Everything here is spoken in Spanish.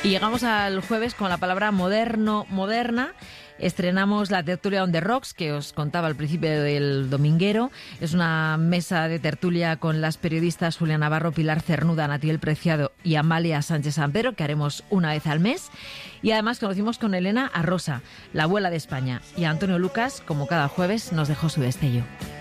Y llegamos al jueves con la palabra moderna. Estrenamos la tertulia On The Rocks, que os contaba al principio del dominguero. Es una mesa de tertulia con las periodistas Julia Navarro, Pilar Cernuda, Natiel Preciado y Amalia Sánchez San Pedro, que haremos una vez al mes. Y además conocimos con Elena a Rosa, la abuela de España. Y Antonio Lucas, como cada jueves, nos dejó su destello.